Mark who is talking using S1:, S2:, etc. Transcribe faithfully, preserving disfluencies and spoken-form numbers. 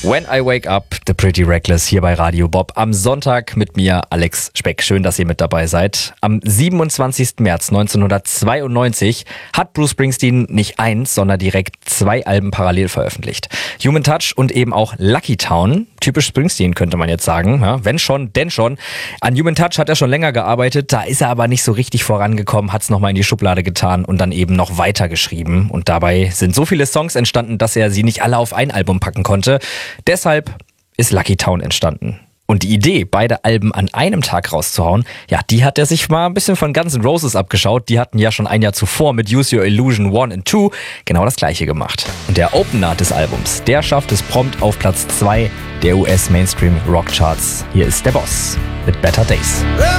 S1: When I Wake Up, The Pretty Reckless hier bei Radio Bob. Am Sonntag mit mir, Alex Speck. Schön, dass ihr mit dabei seid. Am siebenundzwanzigsten März neunzehnhundertzweiundneunzig hat Bruce Springsteen nicht eins, sondern direkt zwei Alben parallel veröffentlicht. Human Touch und eben auch Lucky Town. Typisch Springsteen, könnte man jetzt sagen. Ja, wenn schon, denn schon. An Human Touch hat er schon länger gearbeitet, da ist er aber nicht so richtig vorangekommen, hat es nochmal in die Schublade getan und dann eben noch weitergeschrieben. Und dabei sind so viele Songs entstanden, dass er sie nicht alle auf ein Album packen konnte. Deshalb ist Lucky Town entstanden. Und die Idee, beide Alben an einem Tag rauszuhauen, ja, die hat er sich mal ein bisschen von Guns N' Roses abgeschaut. Die hatten ja schon ein Jahr zuvor mit Use Your Illusion eins und zwei genau das gleiche gemacht. Und der Opener des Albums, der schafft es prompt auf Platz zwei der U S Mainstream Rock Charts. Hier ist der Boss mit Better Days.